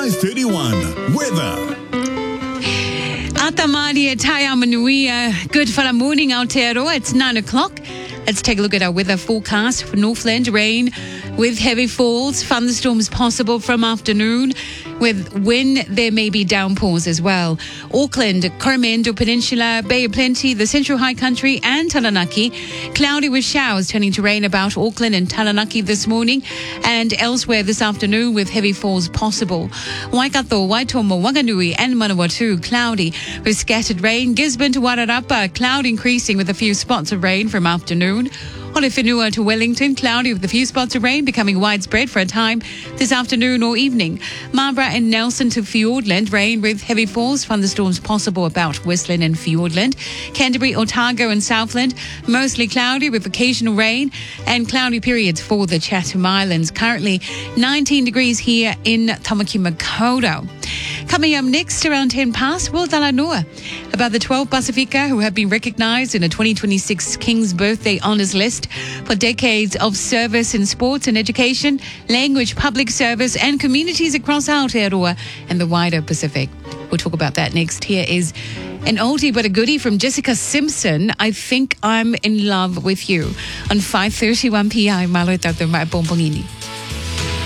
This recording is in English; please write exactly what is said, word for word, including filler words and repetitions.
five thirty-one. Weather. Atamari Tayamanui. Good for the morning, Aotearoa. It's nine o'clock. Let's take a look at our weather forecast for Northland. Rain with heavy falls, thunderstorms possible from afternoon. With wind, there may be downpours as well. Auckland, Coromandel Peninsula, Bay of Plenty, the Central High Country and Taranaki. Cloudy with showers turning to rain about Auckland and Taranaki this morning and elsewhere this afternoon with heavy falls possible. Waikato, Waitomo, Wanganui and Manawatu, cloudy with scattered rain. Gisborne to Wairarapa, cloud increasing with a few spots of rain from afternoon. Olefenua to Wellington, cloudy with a few spots of rain becoming widespread for a time this afternoon or evening. Marlborough and Nelson to Fiordland, rain with heavy falls, thunderstorms possible about Westland and Fiordland. Canterbury, Otago and Southland, mostly cloudy with occasional rain and cloudy periods for the Chatham Islands. Currently nineteen degrees here in Tamaki Makaurau. Coming up next around ten past, Will Talanoa about the twelve Pacifica who have been recognised in the twenty twenty-six King's Birthday Honours List for decades of service in sports and education, language, public service and communities across Aotearoa and the wider Pacific. We'll talk about that next. Here is an oldie but a goodie from Jessica Simpson, I Think I'm in Love with You, on five thirty-one p.m. Malo tatou mai pompongini.